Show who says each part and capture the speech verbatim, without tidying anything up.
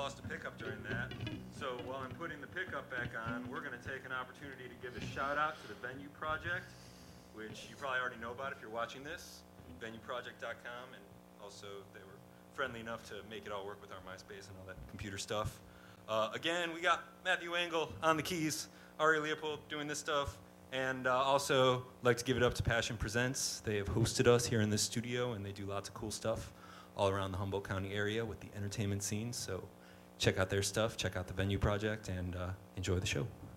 Speaker 1: lost a pickup during that. So while I'm putting the pickup back on, we're going to take an opportunity to give a shout out to the Venue Project, which you probably already know about if you're watching this, venue project dot com, and also they were friendly enough to make it all work with our MySpace and all that computer stuff. Uh, again, we got Matthew Engel on the keys, Ari Leopold doing this stuff, and uh, also like to give it up to Passion Presents. They have hosted us here in this studio, and they do lots of cool stuff all around the Humboldt County area with the entertainment scene. So check out their stuff, check out the Venue Project, and uh, enjoy the show.